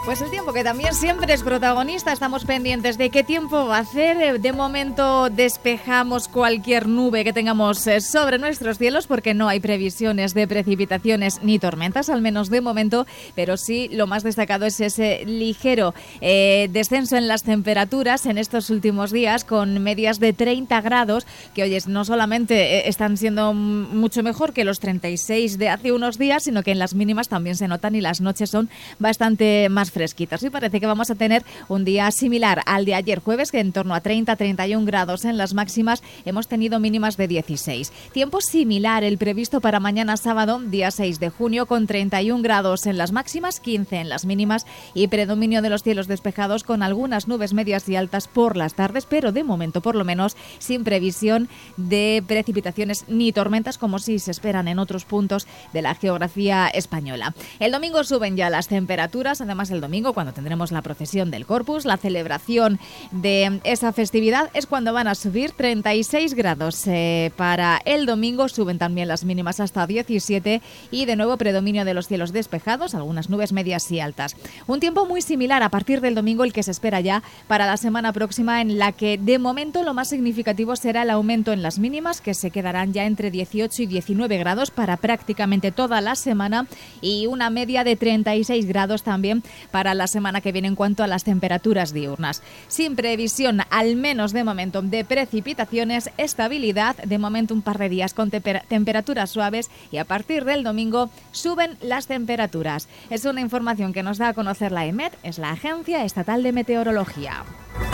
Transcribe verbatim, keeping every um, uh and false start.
Pues el tiempo, que también siempre es protagonista, estamos pendientes de qué tiempo va a hacer. De momento despejamos cualquier nube que tengamos sobre nuestros cielos porque no hay previsiones de precipitaciones ni tormentas, al menos de momento, pero sí lo más destacado es ese ligero eh, descenso en las temperaturas en estos últimos días, con medias de treinta grados, que oyes, no solamente están siendo mucho mejor que los treinta y seis de hace unos días, sino que en las mínimas también se notan y las noches son bastante más fresquitas. Y parece que vamos a tener un día similar al de ayer jueves, que en torno a treinta a treinta y un grados en las máximas, hemos tenido mínimas de dieciséis. Tiempo similar el previsto para mañana sábado, día seis de junio, con treinta y un grados en las máximas, quince en las mínimas y predominio de los cielos despejados con algunas nubes medias y altas por las tardes, pero de momento por lo menos sin previsión de precipitaciones ni tormentas como sí se esperan en otros puntos de la geografía española. El domingo suben ya las temperaturas, además el domingo, cuando tendremos la procesión del Corpus, la celebración de esa festividad, es cuando van a subir treinta y seis grados. Eh, para el domingo suben también las mínimas hasta diecisiete y de nuevo predominio de los cielos despejados, algunas nubes medias y altas. Un tiempo muy similar a partir del domingo el que se espera ya para la semana próxima, en la que de momento lo más significativo será el aumento en las mínimas, que se quedarán ya entre dieciocho y diecinueve grados para prácticamente toda la semana, y una media de treinta y seis grados también para la semana que viene en cuanto a las temperaturas diurnas. Sin previsión, al menos de momento, de precipitaciones, estabilidad, de momento un par de días con temper- temperaturas suaves, y a partir del domingo suben las temperaturas. Es una información que nos da a conocer la EMET, es la Agencia Estatal de Meteorología.